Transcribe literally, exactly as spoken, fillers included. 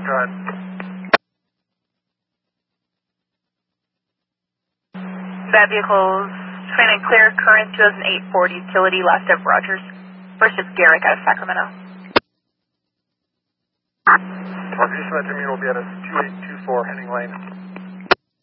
Go ahead. That vehicle's twenty-nine clear, current two thousand eight Ford Utility, last of Rogers. First is Garrick out of Sacramento. If you submit to me, we'll be at a two eight two four Henning Lane.